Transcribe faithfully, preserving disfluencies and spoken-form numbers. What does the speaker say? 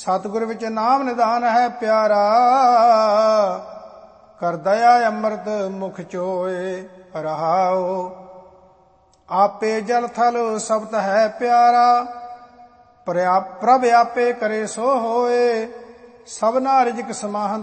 ਸਤਿਗੁਰ ਵਿੱਚ ਨਾਮ ਨਿਧਾਨ ਹੈ ਪਿਆਰਾ। ਕਰ ਦਇਆ ਅੰਮ੍ਰਿਤ ਮੁਖ ਚੋਏ ਰਹਾਓ। ਆਪੇ ਜਲ ਥਲ ਸਬਦ ਹੈ ਪਿਆਰਾ। ਪ੍ਰਭ ਆਪੇ ਕਰੇ ਸੋ ਹੋਏ। ਸਭਨਾ ਰਿਜਕ ਸਮਾਹਨ